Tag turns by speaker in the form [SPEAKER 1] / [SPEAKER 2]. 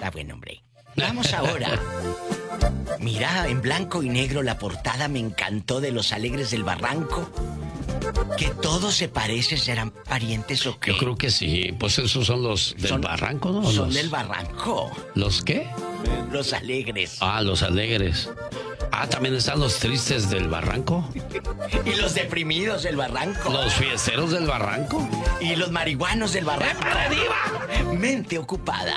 [SPEAKER 1] Está bueno, hombre. Vamos ahora. Mira, en blanco y negro la portada me encantó de Los Alegres del Barranco. ¿Que todos se parecen? ¿Serán parientes o qué?
[SPEAKER 2] Yo creo que sí. Pues esos son los del Barranco, ¿no?
[SPEAKER 1] Son del Barranco.
[SPEAKER 2] ¿Los qué?
[SPEAKER 1] Los Alegres.
[SPEAKER 2] Ah, los Alegres. Ah, también están los tristes del Barranco.
[SPEAKER 1] Y los deprimidos del Barranco.
[SPEAKER 2] Los fiesteros del Barranco.
[SPEAKER 1] Y los marihuanos del Barranco.
[SPEAKER 2] ¡Para, diva!
[SPEAKER 1] Mente ocupada.